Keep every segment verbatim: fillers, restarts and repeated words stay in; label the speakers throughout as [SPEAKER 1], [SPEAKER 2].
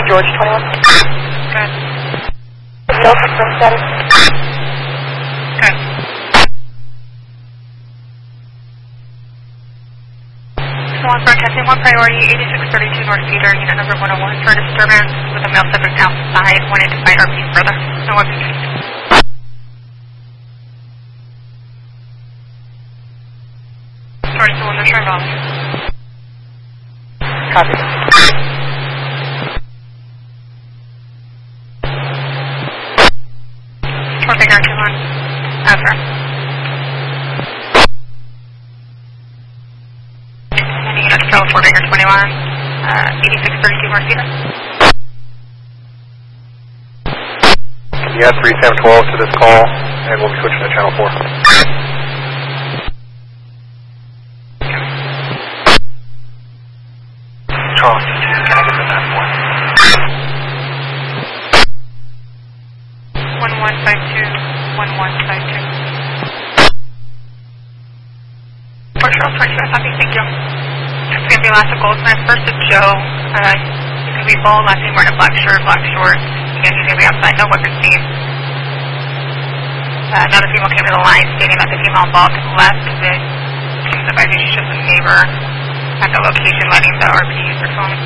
[SPEAKER 1] George twenty-one.
[SPEAKER 2] Good.
[SPEAKER 1] No confirm status.
[SPEAKER 2] Good. So on broadcasting one priority, eighty-six thirty-two North Peter, unit number one oh one for disturbance with a male subject outside, wanting to fight R P further. No weapons used. Starting to window turn volume.
[SPEAKER 1] Copy.
[SPEAKER 2] Four Big two one. Over. And unit to Four Big twenty-one, uh, eighty-six thirty-two North Peter.
[SPEAKER 3] Can you add three seven one two to this call, and we'll be switching to channel four. Charles, can I get the map one?
[SPEAKER 2] one one five two, one one five two. Four Charles twenty-five, copy, thank you. It's going to be last of Goldsmith, first of Joe. Uh, he's going to be bold, last name wearing a black shirt, black shorts. Again, he's going to be outside, no weapons seen. Uh, another female came to the line stating that the female involved left the seems that she's just a neighbor at the location, letting the R P use their phone.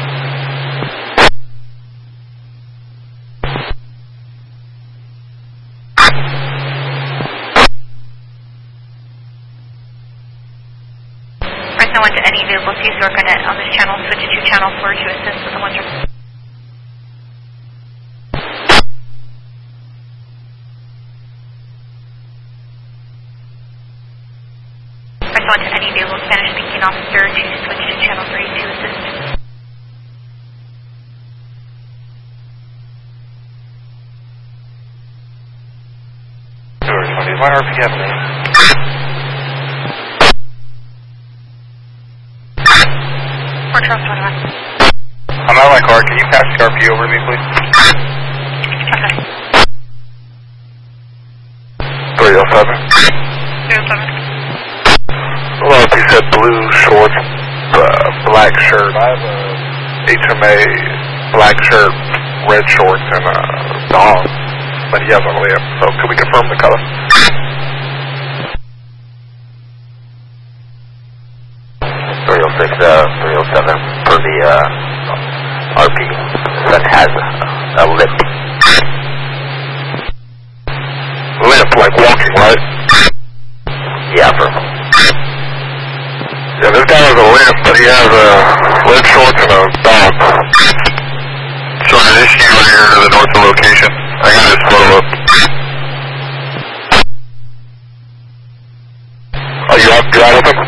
[SPEAKER 2] Press no one to any vehicle C SORCAnet on this channel, switch to channel four to assist with the one. Press one to any vehicle Spanish speaking officer to switch to channel three to assist.
[SPEAKER 3] George, what is my R P M name?
[SPEAKER 2] Four Charles twenty-one.
[SPEAKER 3] I'm out of my car. Can you pass the R P over to me, please?
[SPEAKER 2] Okay.
[SPEAKER 3] three oh seven.
[SPEAKER 2] three oh seven.
[SPEAKER 3] Well, he said blue shorts, uh, black shirt. I have a H M A black shirt, red shorts, and a dog. But he has a lamp. So can we confirm the color?
[SPEAKER 4] three oh six, uh, three oh seven for the uh, R P that has a, a lip.
[SPEAKER 3] Limp, like walking, right?
[SPEAKER 4] Yeah, for
[SPEAKER 3] Yeah, this guy has a limp, but he has a red shorts and a dog. Showing an issue right here to the north of location. I got his photo up. Are you out, you out with him?